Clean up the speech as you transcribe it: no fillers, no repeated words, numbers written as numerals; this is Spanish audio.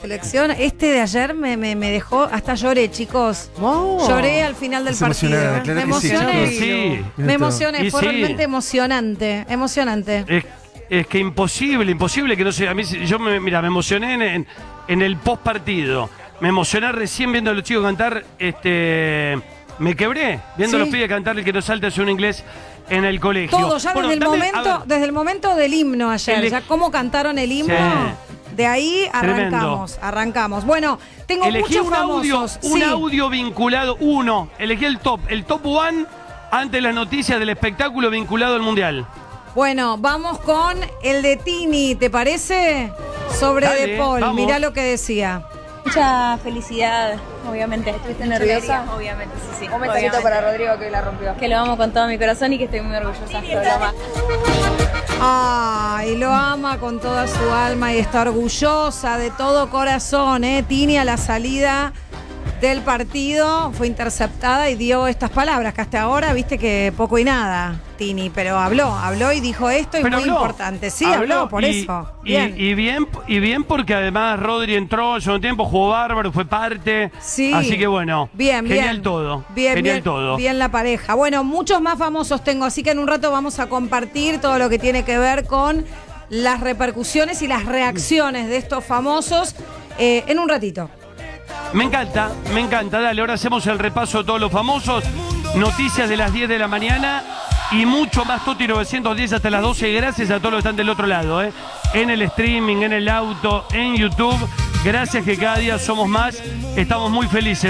selección. Este de ayer me dejó, hasta lloré, chicos. Lloré al final del partido. Me emocioné. Sí. Me emocioné, fue sí. realmente emocionante. Es que imposible que no sea. A mí, me emocioné en el post partido. Me emocioné recién viendo a los chicos cantar. Me quebré viendo a los pibes cantar el que no salta es un inglés en el colegio. Todo, ya desde el momento del himno ayer, ya cómo cantaron el himno. Sí. De ahí arrancamos. Bueno, tengo elegí muchos famosos. Un audio vinculado, elegí el top one antes de las noticias del espectáculo vinculado al Mundial. Bueno, vamos con el de Tini, ¿te parece? Sobre Dale, De Paul, vamos. mirá lo que decía. Mucha felicidad, obviamente. ¿Estuviste nerviosa? Obviamente, sí. Un mensajito para Rodrigo que la rompió. Que lo amo con todo mi corazón y que estoy muy orgullosa. Ay, lo ama con toda su alma y está orgullosa de todo corazón, Tini a la salida del partido fue interceptada y dio estas palabras que hasta ahora viste que poco y nada, Tini, pero habló y dijo esto y muy importante. Sí, habló por eso. Bien. Y bien porque además Rodri entró en segundo tiempo, jugó bárbaro, fue parte. Sí. Así que bueno, genial todo. Todo. Bien la pareja. Bueno, muchos más famosos tengo, así que en un rato vamos a compartir todo lo que tiene que ver con las repercusiones y las reacciones de estos famosos en un ratito. Me encanta, dale, ahora hacemos el repaso de todos los famosos, noticias de las 10 de la mañana y mucho más Tuti 910 hasta las 12, gracias a todos los que están del otro lado, en el streaming, en el auto, en YouTube, gracias que cada día somos más, estamos muy felices.